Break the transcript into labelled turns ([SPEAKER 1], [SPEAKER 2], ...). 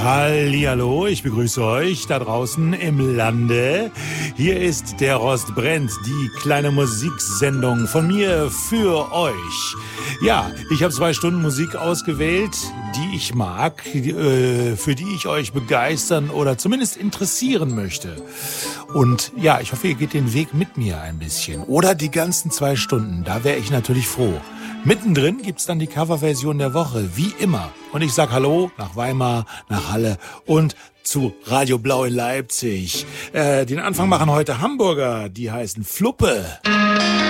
[SPEAKER 1] Hallihallo, ich begrüße euch da draußen im Lande. Hier ist der Rost brennt, die kleine Musiksendung von mir für euch. Ja, ich habe 2 Stunden Musik ausgewählt, die ich mag, für die ich euch begeistern oder zumindest interessieren möchte. Und ja, ich hoffe, ihr geht den Weg mit mir ein bisschen. Oder die ganzen 2 Stunden, da wäre ich natürlich froh. Mittendrin gibt's dann die Coverversion der Woche, wie immer. Und ich sag Hallo nach Weimar, nach Halle und zu Radio Blau in Leipzig. Den Anfang machen heute Hamburger, die heißen Fluppe.